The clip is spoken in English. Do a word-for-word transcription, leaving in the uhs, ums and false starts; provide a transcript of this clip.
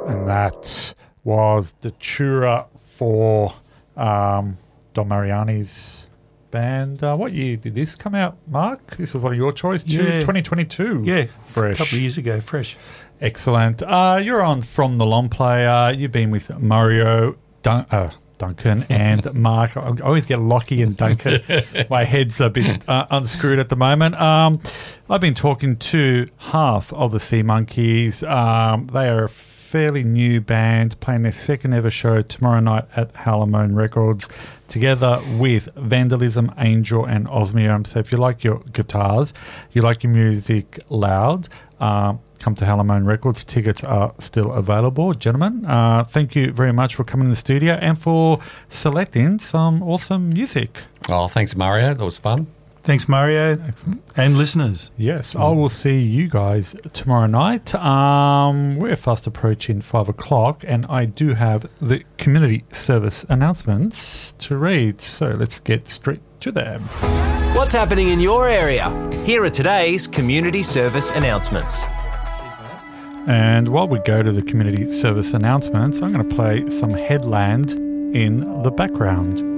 And that was the Datura for um, Don Mariani's band. Uh, what year did this come out, Mark? This was one of your choice? Yeah. twenty twenty-two. Yeah, Fresh. a couple of years ago, fresh. Excellent. Uh, you're on From the Long Play. Uh, you've been with Mario Dun- uh, Duncan and Mark. I always get Lockie and Duncan. My head's a bit uh, unscrewed at the moment. Um, I've been talking to half of the Sea Monkeys. Um, they are a fairly new band playing their second ever show tomorrow night at Halamone Records together with Vandalism, Angel and Osmium. So if you like your guitars, you like your music loud, um, come to Halamone Records. Tickets are still available. Gentlemen, uh, thank you very much for coming in the studio and for selecting some awesome music. Oh, thanks, Mario. That was fun. Thanks, Mario. Excellent. And listeners. Yes, I will see you guys tomorrow night. Um, we're fast approaching five o'clock, and I do have the community service announcements to read. So let's get straight to them. What's happening in your area? Here are today's community service announcements. And while we go to the community service announcements, I'm going to play some Headland in the background.